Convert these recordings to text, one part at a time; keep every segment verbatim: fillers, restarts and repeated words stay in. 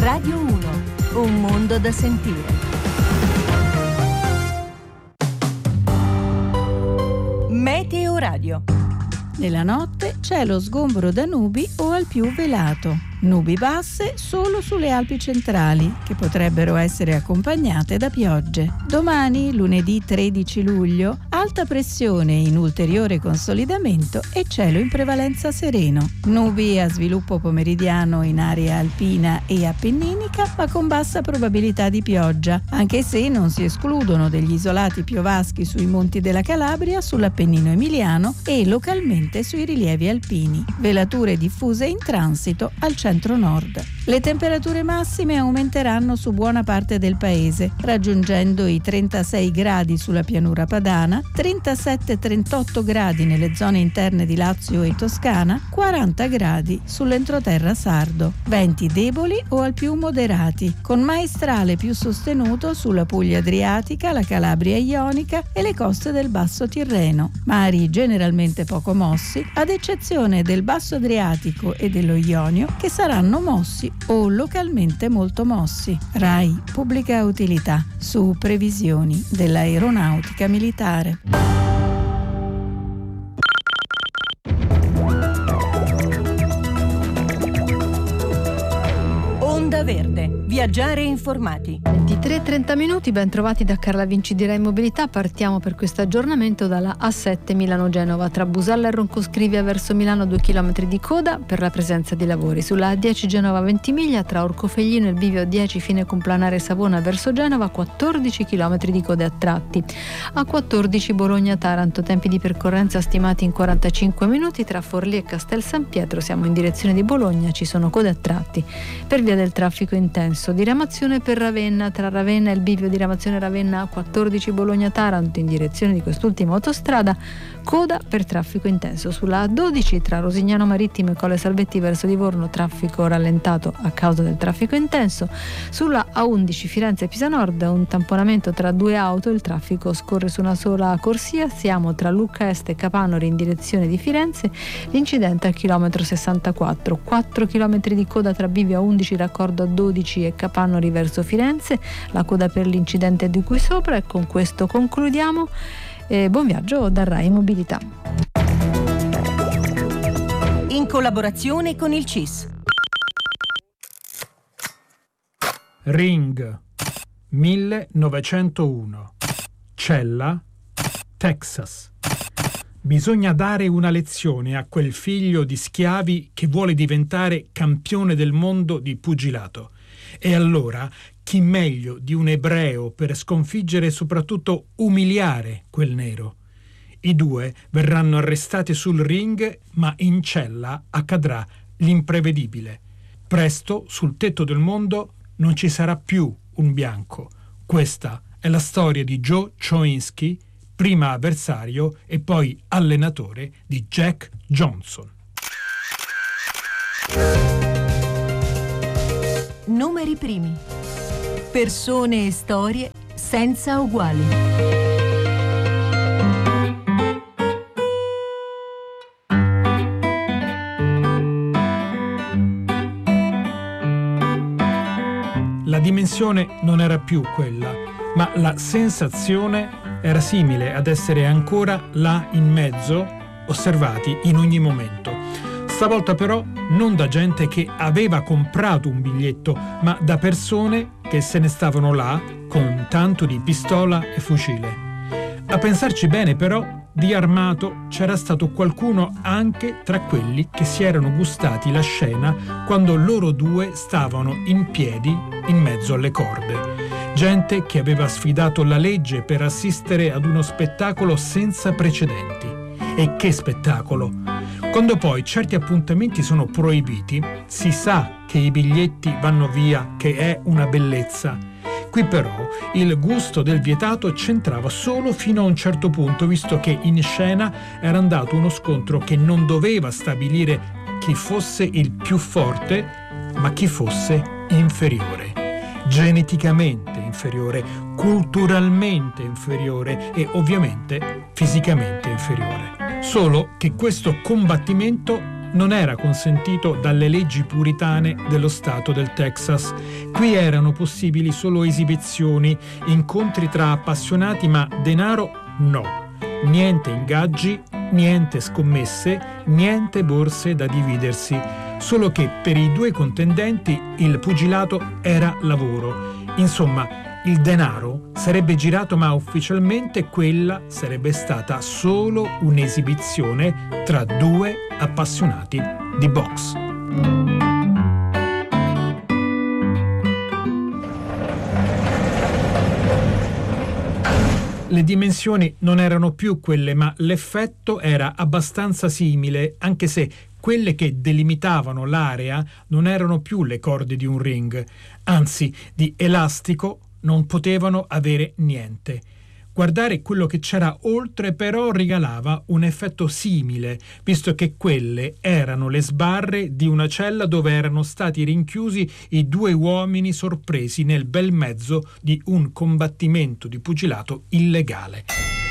Radio uno, un mondo da sentire. Meteo Radio. Nella notte cielo sgombro da nubi o al più velato. Nubi basse solo sulle Alpi centrali, che potrebbero essere accompagnate da piogge. Domani, lunedì tredici luglio, alta pressione in ulteriore consolidamento e cielo in prevalenza sereno. Nubi a sviluppo pomeridiano in area alpina e appenninica, ma con bassa probabilità di pioggia, anche se non si escludono degli isolati piovaschi sui monti della Calabria, sull'Appennino emiliano e localmente sui rilievi alpini. Velature diffuse in transito al centro centro-nord. Le temperature massime aumenteranno su buona parte del paese, raggiungendo i trentasei gradi sulla pianura padana, trentasette trentotto gradi nelle zone interne di Lazio e Toscana, quaranta gradi sull'entroterra sardo. Venti deboli o al più moderati, con maestrale più sostenuto sulla Puglia adriatica, la Calabria ionica e le coste del Basso Tirreno. Mari generalmente poco mossi, ad eccezione del Basso Adriatico e dello Ionio, che saranno mossi o localmente molto mossi. RAI Pubblica Utilità, su previsioni dell'aeronautica militare. Onda Verde. Viaggiare informati. ventitré e trenta minuti, ben trovati da Carla Vinci di Rai Mobilità. Partiamo per questo aggiornamento dalla A sette Milano-Genova. Tra Busalla e Roncoscrivia verso Milano due chilometri di coda per la presenza di lavori. Sulla A dieci Genova Ventimiglia tra Orcofelino e il bivio dieci fine complanare Savona verso Genova quattordici chilometri di code a tratti. A quattordici Bologna-Taranto, tempi di percorrenza stimati in quarantacinque minuti. Tra Forlì e Castel San Pietro siamo in direzione di Bologna, ci sono code a tratti per via del traffico intenso. Diramazione per Ravenna, tra Ravenna e il bivio diramazione Ravenna a quattordici Bologna-Taranto in direzione di quest'ultima autostrada, coda per traffico intenso. Sulla A dodici tra Rosignano Marittimo e Colle Salvetti verso Livorno, traffico rallentato a causa del traffico intenso. Sulla A undici Firenze-Pisa Nord, un tamponamento tra due auto, il traffico scorre su una sola corsia. Siamo tra Lucca Est e Capanori in direzione di Firenze, l'incidente al chilometro sessantaquattro. quattro chilometri di coda tra bivio A undici raccordo A dodici e Capanori verso Firenze, la coda per l'incidente di cui sopra. E con questo concludiamo. E buon viaggio da Rai Mobilità. In collaborazione con il C I S. Ring millenovecentouno, Cella, Texas. Bisogna dare una lezione a quel figlio di schiavi che vuole diventare campione del mondo di pugilato. E allora, chi meglio di un ebreo per sconfiggere e soprattutto umiliare quel nero? I due verranno arrestati sul ring, ma in cella accadrà l'imprevedibile. Presto, sul tetto del mondo, non ci sarà più un bianco. Questa è la storia di Joe Choinski, prima avversario e poi allenatore di Jack Johnson. Numeri primi. Persone e storie senza uguali. La dimensione non era più quella, ma la sensazione era simile ad essere ancora là in mezzo, osservati in ogni momento. Stavolta però non da gente che aveva comprato un biglietto, ma da persone che se ne stavano là con tanto di pistola e fucile. A pensarci bene però, di armato c'era stato qualcuno anche tra quelli che si erano gustati la scena quando loro due stavano in piedi in mezzo alle corde. Gente che aveva sfidato la legge per assistere ad uno spettacolo senza precedenti. E che spettacolo! Quando poi certi appuntamenti sono proibiti, si sa che i biglietti vanno via, che è una bellezza. Qui però il gusto del vietato c'entrava solo fino a un certo punto, visto che in scena era andato uno scontro che non doveva stabilire chi fosse il più forte, ma chi fosse inferiore. Geneticamente inferiore, culturalmente inferiore e ovviamente fisicamente inferiore. Solo che questo combattimento non era consentito dalle leggi puritane dello stato del Texas. Qui erano possibili solo esibizioni, incontri tra appassionati, ma denaro no. Niente ingaggi, niente scommesse, niente borse da dividersi. Solo che per i due contendenti il pugilato era lavoro. Insomma, il denaro sarebbe girato, ma ufficialmente quella sarebbe stata solo un'esibizione tra due appassionati di box. Le dimensioni non erano più quelle, ma l'effetto era abbastanza simile, anche se quelle che delimitavano l'area non erano più le corde di un ring, anzi, di elastico non potevano avere niente. Guardare quello che c'era oltre però regalava un effetto simile, visto che quelle erano le sbarre di una cella dove erano stati rinchiusi i due uomini sorpresi nel bel mezzo di un combattimento di pugilato illegale.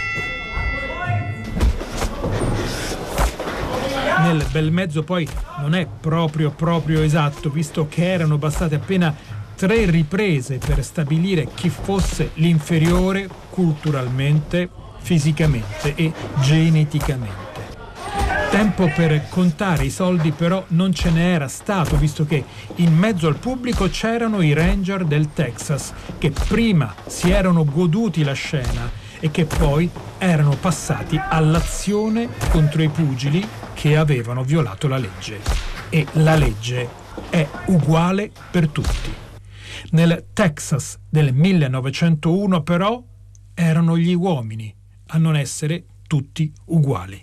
Nel bel mezzo poi non è proprio proprio esatto, visto che erano bastate appena tre riprese per stabilire chi fosse l'inferiore culturalmente, fisicamente e geneticamente. Tempo per contare i soldi però non ce n'era stato, visto che in mezzo al pubblico c'erano i Ranger del Texas, che prima si erano goduti la scena e che poi erano passati all'azione contro i pugili che avevano violato la legge. E la legge è uguale per tutti. Nel Texas del millenovecentouno però erano gli uomini a non essere tutti uguali.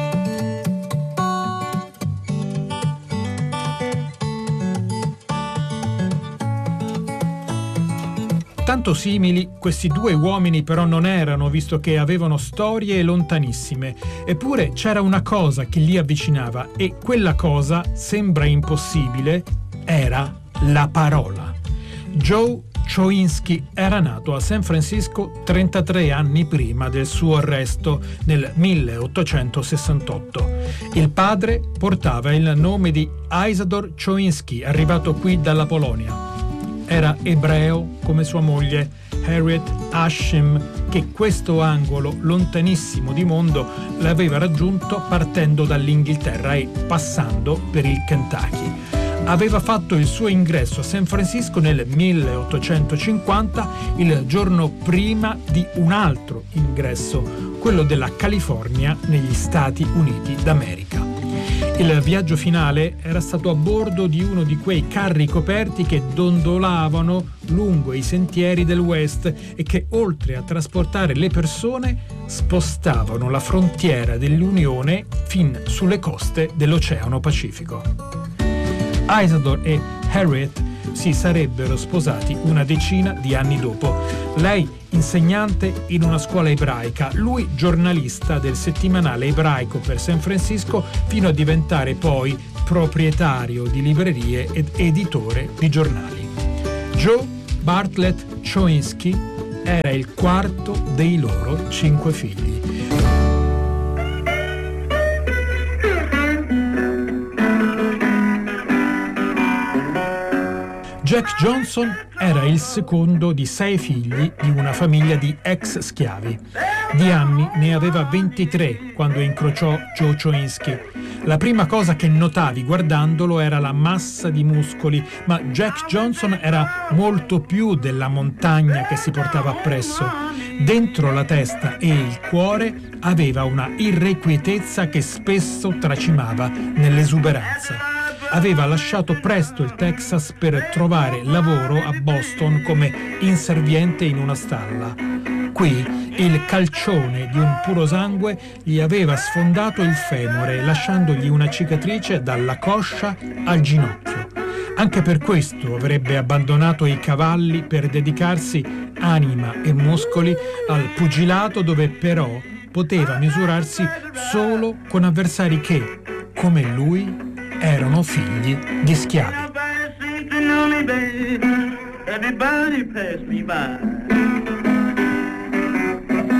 Tanto simili questi due uomini però non erano, visto che avevano storie lontanissime. Eppure c'era una cosa che li avvicinava, e quella cosa, sembra impossibile, era la parola. Joe Chojinski era nato a San Francisco trentatré anni prima del suo arresto nel milleottocentosessantotto. Il padre portava il nome di Isadore Chojinski, arrivato qui dalla Polonia. Era ebreo come sua moglie Harriet Hashim, che questo angolo lontanissimo di mondo l'aveva raggiunto partendo dall'Inghilterra e passando per il Kentucky. Aveva fatto il suo ingresso a San Francisco nel milleottocentocinquanta, il giorno prima di un altro ingresso, quello della California negli Stati Uniti d'America. Il viaggio finale era stato a bordo di uno di quei carri coperti che dondolavano lungo i sentieri del West e che, oltre a trasportare le persone, spostavano la frontiera dell'Unione fin sulle coste dell'Oceano Pacifico. Isadore e Harriet si sarebbero sposati una decina di anni dopo. Lei insegnante in una scuola ebraica, lui giornalista del settimanale ebraico per San Francisco, fino a diventare poi proprietario di librerie ed editore di giornali. Joe Bartlett Chojinski era il quarto dei loro cinque figli. Jack Johnson era il secondo di sei figli di una famiglia di ex schiavi. Di anni ne aveva ventitré quando incrociò Joe Chojinski. La prima cosa che notavi guardandolo era la massa di muscoli, ma Jack Johnson era molto più della montagna che si portava appresso. Dentro la testa e il cuore aveva una irrequietezza che spesso tracimava nell'esuberanza. Aveva lasciato presto il Texas per trovare lavoro a Boston come inserviente in una stalla. Qui il calcione di un purosangue gli aveva sfondato il femore, lasciandogli una cicatrice dalla coscia al ginocchio. Anche per questo avrebbe abbandonato i cavalli per dedicarsi anima e muscoli al pugilato, dove però poteva misurarsi solo con avversari che, come lui, erano figli di schiavi.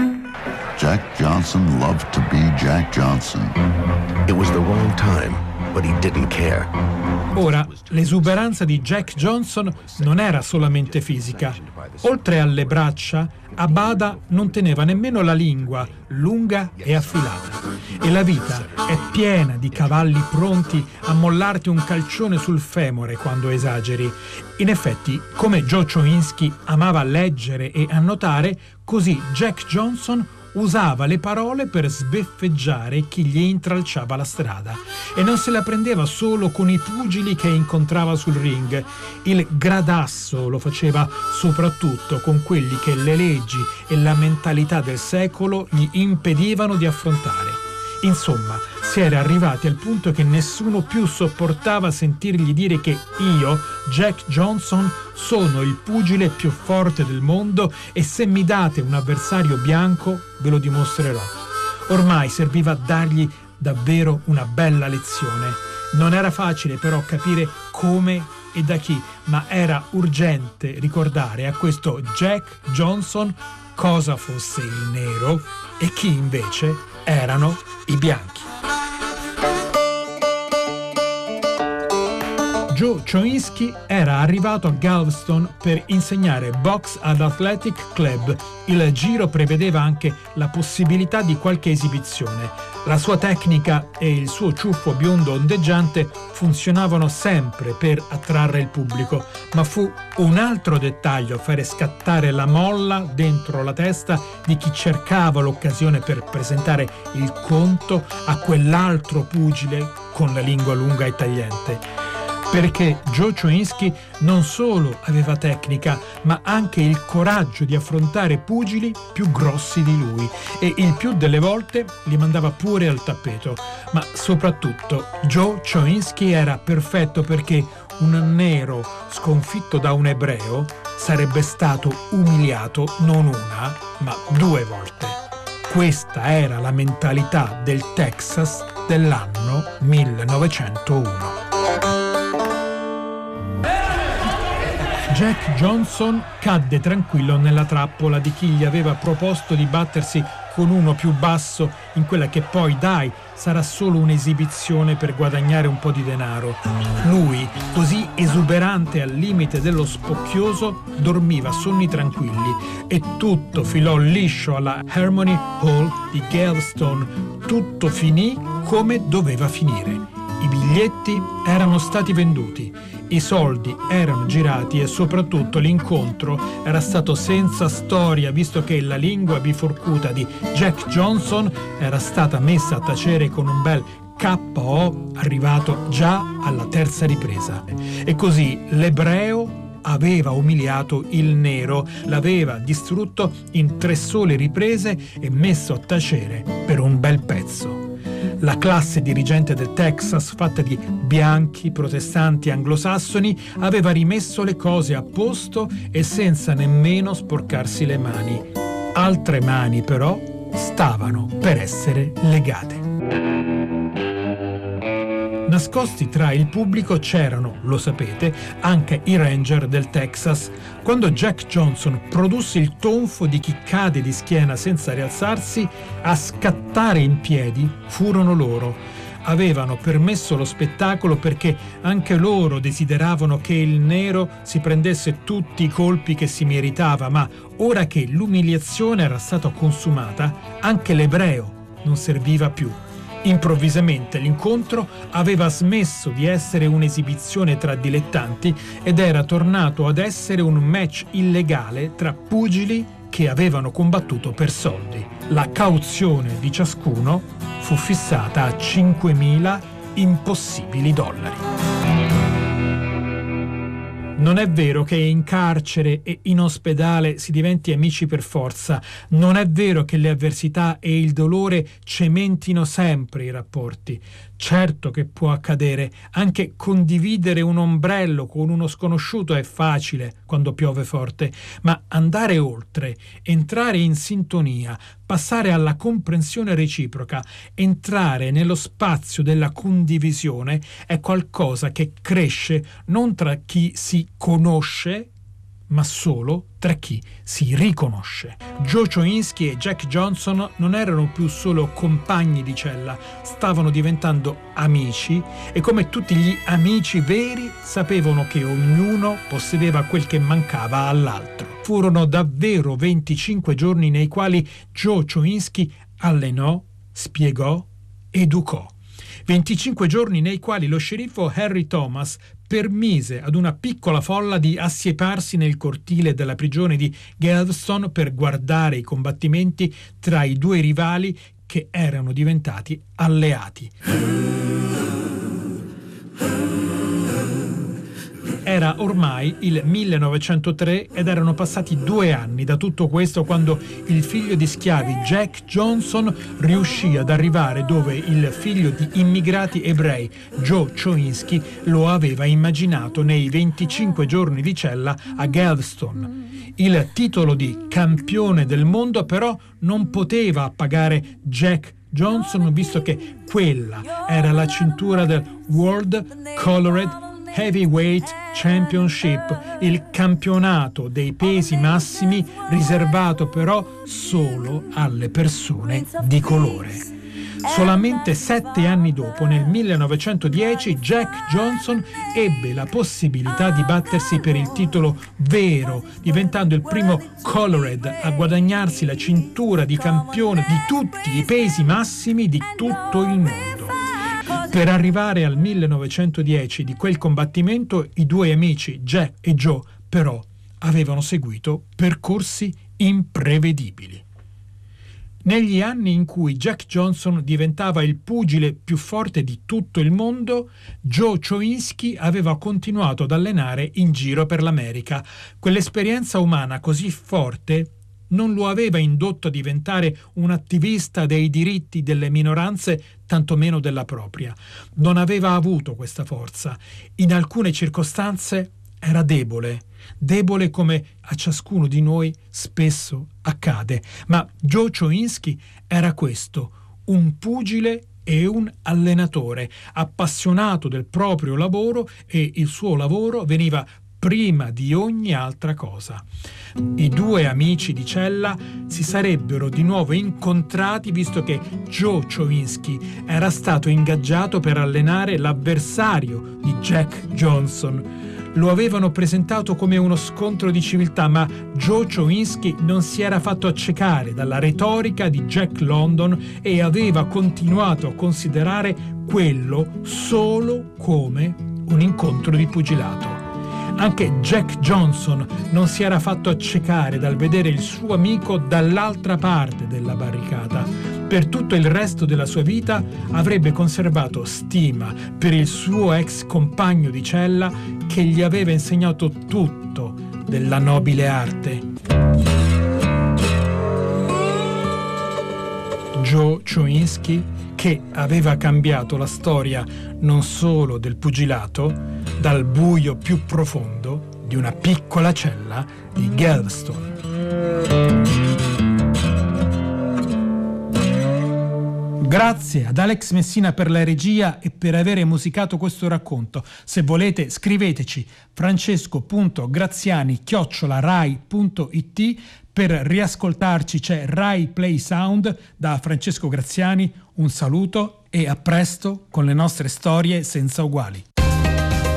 Jack Johnson loved to be Jack Johnson. It was the wrong time, but he didn't care. Ora, l'esuberanza di Jack Johnson non era solamente fisica. Oltre alle braccia, Abada non teneva nemmeno la lingua lunga e affilata. E la vita è piena di cavalli pronti a mollarti un calcione sul femore quando esageri. In effetti, come Joe Choinski amava leggere e annotare, così Jack Johnson usava le parole per sbeffeggiare chi gli intralciava la strada, e non se la prendeva solo con i pugili che incontrava sul ring. Il gradasso lo faceva soprattutto con quelli che le leggi e la mentalità del secolo gli impedivano di affrontare. Insomma, si era arrivati al punto che nessuno più sopportava sentirgli dire che io, Jack Johnson, sono il pugile più forte del mondo e se mi date un avversario bianco ve lo dimostrerò. Ormai serviva dargli davvero una bella lezione. Non era facile però capire come e da chi, ma era urgente ricordare a questo Jack Johnson cosa fosse il nero e chi invece erano i bianchi. Joe Choinski era arrivato a Galveston per insegnare box ad Athletic Club. Il giro prevedeva anche la possibilità di qualche esibizione. La sua tecnica e il suo ciuffo biondo ondeggiante funzionavano sempre per attrarre il pubblico, ma fu un altro dettaglio fare scattare la molla dentro la testa di chi cercava l'occasione per presentare il conto a quell'altro pugile con la lingua lunga e tagliente. Perché Joe Choinski non solo aveva tecnica, ma anche il coraggio di affrontare pugili più grossi di lui, e il più delle volte li mandava pure al tappeto. Ma soprattutto Joe Choinski era perfetto perché un nero sconfitto da un ebreo sarebbe stato umiliato non una, ma due volte. Questa era la mentalità del Texas dell'anno millenovecentouno. Jack Johnson cadde tranquillo nella trappola di chi gli aveva proposto di battersi con uno più basso in quella che poi, dai, sarà solo un'esibizione per guadagnare un po' di denaro. Lui, così esuberante al limite dello spocchioso, dormiva sonni tranquilli e tutto filò liscio alla Harmony Hall di Galveston. Tutto finì come doveva finire. I biglietti erano stati venduti. I soldi erano girati e soprattutto l'incontro era stato senza storia, visto che la lingua biforcuta di Jack Johnson era stata messa a tacere con un bel K O arrivato già alla terza ripresa. E così l'ebreo aveva umiliato il nero, l'aveva distrutto in tre sole riprese e messo a tacere per un bel pezzo. La classe dirigente del Texas, fatta di bianchi, protestanti, anglosassoni, aveva rimesso le cose a posto e senza nemmeno sporcarsi le mani. Altre mani, però, stavano per essere legate. Nascosti tra il pubblico c'erano, lo sapete, anche i Ranger del Texas. Quando Jack Johnson produsse il tonfo di chi cade di schiena senza rialzarsi, a scattare in piedi furono loro. Avevano permesso lo spettacolo perché anche loro desideravano che il nero si prendesse tutti i colpi che si meritava, ma ora che l'umiliazione era stata consumata, anche l'ebreo non serviva più. Improvvisamente l'incontro aveva smesso di essere un'esibizione tra dilettanti ed era tornato ad essere un match illegale tra pugili che avevano combattuto per soldi. La cauzione di ciascuno fu fissata a cinquemila impossibili dollari. Non è vero che in carcere e in ospedale si diventi amici per forza. Non è vero che le avversità e il dolore cementino sempre i rapporti. Certo che può accadere, anche condividere un ombrello con uno sconosciuto è facile quando piove forte, ma andare oltre, entrare in sintonia, passare alla comprensione reciproca, entrare nello spazio della condivisione è qualcosa che cresce non tra chi si conosce, ma solo tra chi si riconosce. Joe Chojinski e Jack Johnson non erano più solo compagni di cella, stavano diventando amici e come tutti gli amici veri sapevano che ognuno possedeva quel che mancava all'altro. Furono davvero venticinque giorni nei quali Joe Chojinski allenò, spiegò, educò. venticinque giorni nei quali lo sceriffo Harry Thomas permise ad una piccola folla di assieparsi nel cortile della prigione di Galveston per guardare i combattimenti tra i due rivali che erano diventati alleati. Era ormai il millenovecentotre ed erano passati due anni da tutto questo quando il figlio di schiavi Jack Johnson riuscì ad arrivare dove il figlio di immigrati ebrei Joe Chojinski lo aveva immaginato nei venticinque giorni di cella a Galveston. Il titolo di campione del mondo però non poteva appagare Jack Johnson, visto che quella era la cintura del World Colored Heavyweight Championship, il campionato dei pesi massimi riservato però solo alle persone di colore. Solamente sette anni dopo, nel millenovecentodieci, Jack Johnson ebbe la possibilità di battersi per il titolo vero, diventando il primo colored a guadagnarsi la cintura di campione di tutti i pesi massimi di tutto il mondo. Per arrivare al millenovecentodieci di quel combattimento, i due amici Jack e Joe però avevano seguito percorsi imprevedibili. Negli anni in cui Jack Johnson diventava il pugile più forte di tutto il mondo, Joe Chojinski aveva continuato ad allenare in giro per l'America. Quell'esperienza umana così forte non lo aveva indotto a diventare un attivista dei diritti delle minoranze, tantomeno della propria. Non aveva avuto questa forza. In alcune circostanze era debole, debole come a ciascuno di noi spesso accade. Ma Joe Chojinski era questo, un pugile e un allenatore, appassionato del proprio lavoro, e il suo lavoro veniva prima di ogni altra cosa. I due amici di cella si sarebbero di nuovo incontrati visto che Joe Chojinski era stato ingaggiato per allenare l'avversario di Jack Johnson. Lo avevano presentato come uno scontro di civiltà, ma Joe Chojinski non si era fatto accecare dalla retorica di Jack London e aveva continuato a considerare quello solo come un incontro di pugilato. Anche Jack Johnson non si era fatto accecare dal vedere il suo amico dall'altra parte della barricata. Per tutto il resto della sua vita avrebbe conservato stima per il suo ex compagno di cella che gli aveva insegnato tutto della nobile arte. Joe Chojinski, che aveva cambiato la storia non solo del pugilato, dal buio più profondo di una piccola cella di Galveston. Grazie ad Alex Messina per la regia e per avere musicato questo racconto. Se volete scriveteci francesco punto graziani chiocciola rai punto it. Per riascoltarci c'è Rai Play Sound da Francesco Graziani. Un saluto e a presto con le nostre storie senza uguali.